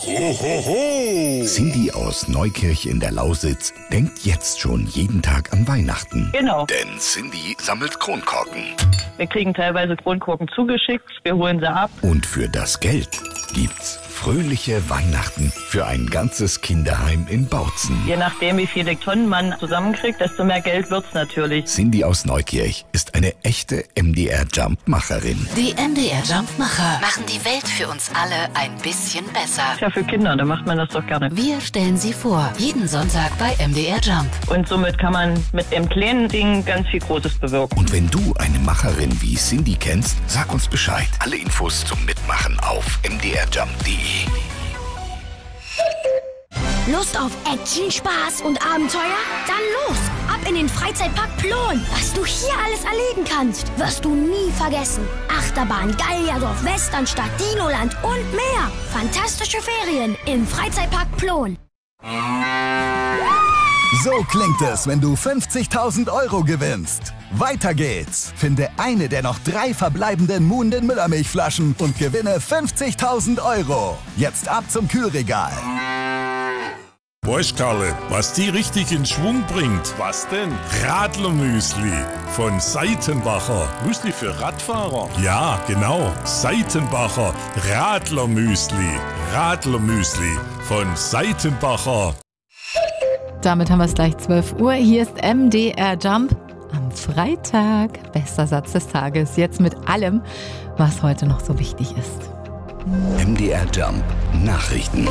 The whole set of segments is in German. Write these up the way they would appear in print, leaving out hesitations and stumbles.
Ho, ho, ho. Cindy aus Neukirch in der Lausitz denkt jetzt schon jeden Tag an Weihnachten. Genau. Denn Cindy sammelt Kronkorken. Wir kriegen teilweise Kronkorken zugeschickt, wir holen sie ab. Und für das Geld gibt's fröhliche Weihnachten für ein ganzes Kinderheim in Bautzen. Je nachdem, wie viele Tonnen man zusammenkriegt, desto mehr Geld wird's natürlich. Cindy aus Neukirch ist eine echte MDR-Jump-Macherin. Die MDR-Jump-Macher machen die Welt für uns alle ein bisschen besser. Ja, für Kinder, da macht man das doch gerne. Wir stellen sie vor, jeden Sonntag bei MDR Jump. Und somit kann man mit dem kleinen Ding ganz viel Großes bewirken. Und wenn du eine Macherin wie Cindy kennst, sag uns Bescheid. Alle Infos zum Mitmachen auf mdrjump.de. Lust auf Action, Spaß und Abenteuer? Dann los! Ab in den Freizeitpark Plon! Was du hier alles erleben kannst, wirst du nie vergessen. Achterbahn, Gallierdorf, Westernstadt, Dinoland und mehr. Fantastische Ferien im Freizeitpark Plon. So klingt es, wenn du 50.000 € gewinnst. Weiter geht's. Finde eine der noch 3 verbleibenden Muhnden Müllermilchflaschen und gewinne 50.000 €. Jetzt ab zum Kühlregal. Weißt Karle, was die richtig in Schwung bringt? Was denn? Radlermüsli von Seitenbacher. Müsli für Radfahrer? Ja, genau. Seitenbacher Radlermüsli. Radlermüsli von Seitenbacher. Damit haben wir es gleich 12 Uhr. Hier ist MDR Jump am Freitag. Bester Satz des Tages. Jetzt mit allem, was heute noch so wichtig ist. MDR Jump Nachrichten.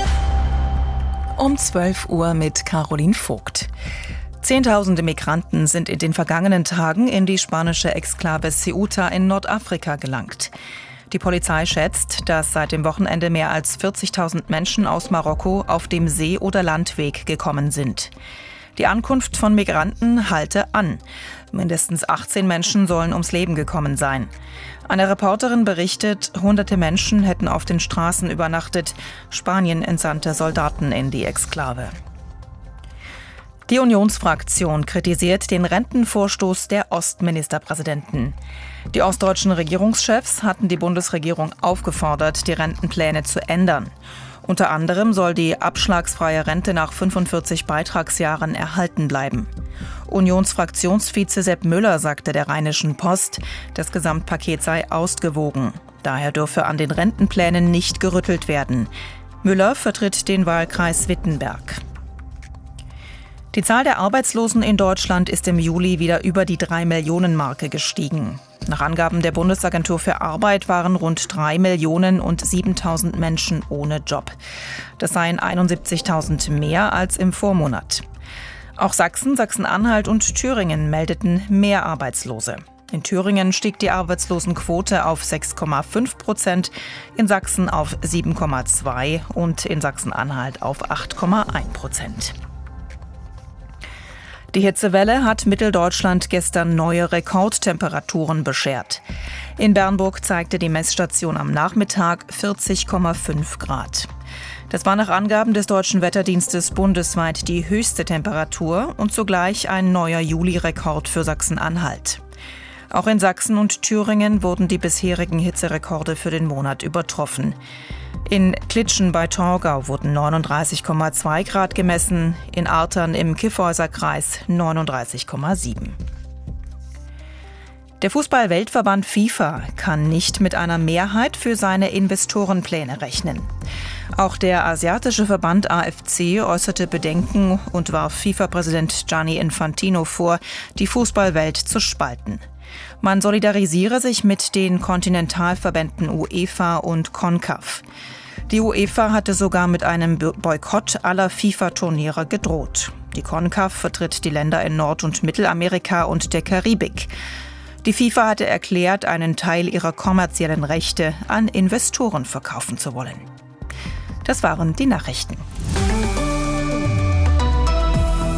Um 12 Uhr mit Caroline Vogt. Zehntausende Migranten sind in den vergangenen Tagen in die spanische Exklave Ceuta in Nordafrika gelangt. Die Polizei schätzt, dass seit dem Wochenende mehr als 40.000 Menschen aus Marokko auf dem See- oder Landweg gekommen sind. Die Ankunft von Migranten halte an. Mindestens 18 Menschen sollen ums Leben gekommen sein. Eine Reporterin berichtet, hunderte Menschen hätten auf den Straßen übernachtet. Spanien entsandte Soldaten in die Exklave. Die Unionsfraktion kritisiert den Rentenvorstoß der Ostministerpräsidenten. Die ostdeutschen Regierungschefs hatten die Bundesregierung aufgefordert, die Rentenpläne zu ändern. Unter anderem soll die abschlagsfreie Rente nach 45 Beitragsjahren erhalten bleiben. Unionsfraktionsvize Sepp Müller sagte der Rheinischen Post, das Gesamtpaket sei ausgewogen. Daher dürfe an den Rentenplänen nicht gerüttelt werden. Müller vertritt den Wahlkreis Wittenberg. Die Zahl der Arbeitslosen in Deutschland ist im Juli wieder über die 3-Millionen-Marke gestiegen. Nach Angaben der Bundesagentur für Arbeit waren rund 3.007.000 Menschen ohne Job. Das seien 71.000 mehr als im Vormonat. Auch Sachsen, Sachsen-Anhalt und Thüringen meldeten mehr Arbeitslose. In Thüringen stieg die Arbeitslosenquote auf 6,5%, in Sachsen auf 7,2% und in Sachsen-Anhalt auf 8,1%. Die Hitzewelle hat Mitteldeutschland gestern neue Rekordtemperaturen beschert. In Bernburg zeigte die Messstation am Nachmittag 40,5 Grad. Das war nach Angaben des Deutschen Wetterdienstes bundesweit die höchste Temperatur und zugleich ein neuer Juli-Rekord für Sachsen-Anhalt. Auch in Sachsen und Thüringen wurden die bisherigen Hitzerekorde für den Monat übertroffen. In Klitschen bei Torgau wurden 39,2 Grad gemessen, in Artern im Kyffhäuserkreis 39,7. Der Fußball-Weltverband FIFA kann nicht mit einer Mehrheit für seine Investorenpläne rechnen. Auch der asiatische Verband AFC äußerte Bedenken und warf FIFA-Präsident Gianni Infantino vor, die Fußballwelt zu spalten. Man solidarisiere sich mit den Kontinentalverbänden UEFA und CONCACAF. Die UEFA hatte sogar mit einem Boykott aller FIFA-Turniere gedroht. Die CONCACAF vertritt die Länder in Nord- und Mittelamerika und der Karibik. Die FIFA hatte erklärt, einen Teil ihrer kommerziellen Rechte an Investoren verkaufen zu wollen. Das waren die Nachrichten.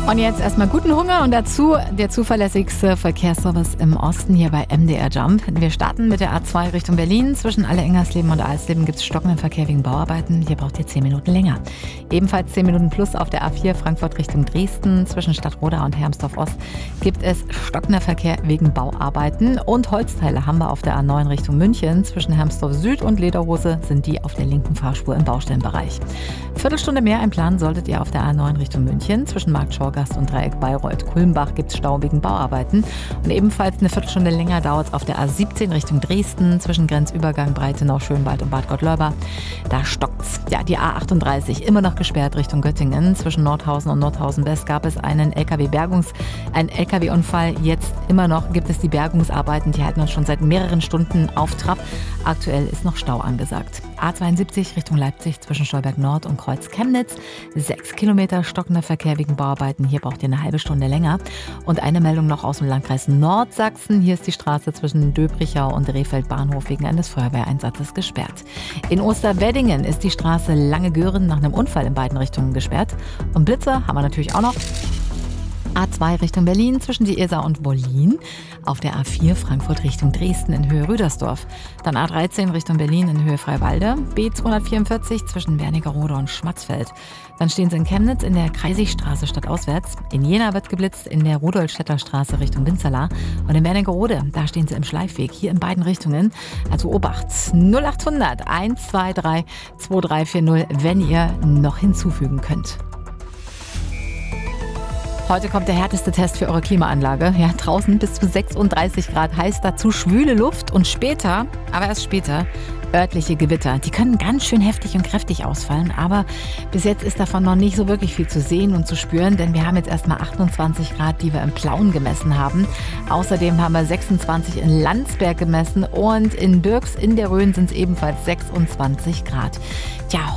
Und jetzt erstmal guten Hunger und dazu der zuverlässigste Verkehrsservice im Osten hier bei MDR Jump. Wir starten mit der A2 Richtung Berlin. Zwischen Alle-Engersleben und Alsleben gibt es stockenden Verkehr wegen Bauarbeiten. Hier braucht ihr 10 Minuten länger. Ebenfalls 10 Minuten plus auf der A4 Frankfurt Richtung Dresden. Zwischen Stadtroda und Hermsdorf Ost gibt es stockender Verkehr wegen Bauarbeiten. Und Holzteile haben wir auf der A9 Richtung München. Zwischen Hermsdorf Süd und Lederhose sind die auf der linken Fahrspur im Baustellenbereich. Viertelstunde mehr einplanen solltet ihr auf der A9 Richtung München. Zwischen Marktschorgast und Dreieck Bayreuth-Kulmbach gibt es Stau wegen Bauarbeiten. Und ebenfalls eine Viertelstunde länger dauert es auf der A17 Richtung Dresden. Zwischen Grenzübergang Breitenau, Schönwald und Bad Gottleuba. Da stockt's. Ja, die A38 immer noch gesperrt Richtung Göttingen. Zwischen Nordhausen und Nordhausen-West gab es einen LKW-Unfall. Jetzt immer noch gibt es die Bergungsarbeiten. Die halten uns schon seit mehreren Stunden auf Trab. Aktuell ist noch Stau angesagt. A72 Richtung Leipzig zwischen Stolberg Nord und Kreuz Chemnitz. 6 Kilometer stockender Verkehr wegen Bauarbeiten. Hier braucht ihr eine halbe Stunde länger. Und eine Meldung noch aus dem Landkreis Nordsachsen. Hier ist die Straße zwischen Döbrichau und Rehfeld Bahnhof wegen eines Feuerwehreinsatzes gesperrt. In Osterweddingen ist die Straße Lange-Göhren nach einem Unfall in beiden Richtungen gesperrt. Und Blitzer haben wir natürlich auch noch. A2 Richtung Berlin zwischen die Isar und Wollin. Auf der A4 Frankfurt Richtung Dresden in Höhe Rüdersdorf. Dann A13 Richtung Berlin in Höhe Freiwalde. B244 zwischen Wernigerode und Schmatzfeld. Dann stehen sie in Chemnitz in der Kreisigstraße stadtauswärts. In Jena wird geblitzt in der Rudolstädter Straße Richtung Winzerla. Und in Wernigerode, da stehen sie im Schleifweg, hier in beiden Richtungen. Also Obacht, 0800 123 2340, wenn ihr noch hinzufügen könnt. Heute kommt der härteste Test für eure Klimaanlage. Ja, draußen bis zu 36 Grad heiß, dazu schwüle Luft und später, aber erst später, örtliche Gewitter. Die können ganz schön heftig und kräftig ausfallen, aber bis jetzt ist davon noch nicht so wirklich viel zu sehen und zu spüren, denn wir haben jetzt erstmal 28 Grad, die wir im Plauen gemessen haben. Außerdem haben wir 26 in Landsberg gemessen und in Birks in der Rhön sind es ebenfalls 26 Grad. Tja,